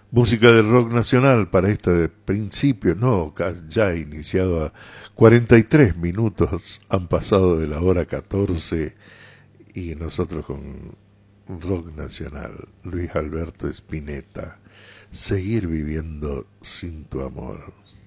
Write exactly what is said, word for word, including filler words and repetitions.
Música del rock nacional para este principio, no, ya iniciado a cuarenta y tres minutos, han pasado de la hora catorce y nosotros con rock nacional, Luis Alberto Spinetta, Seguir viviendo sin tu amor.